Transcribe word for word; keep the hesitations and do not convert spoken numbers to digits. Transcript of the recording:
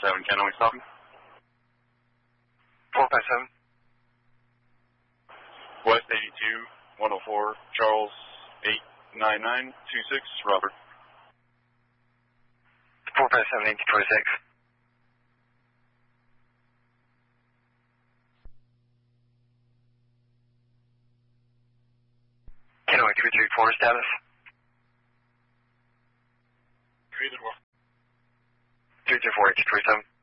seven, can we stop him? four five seven. West eighty-two, one oh four, Charles, eight nine nine two six, Robert. four five seven, eight two six. Kenway three three four status. Treated well. three three four, H two seven.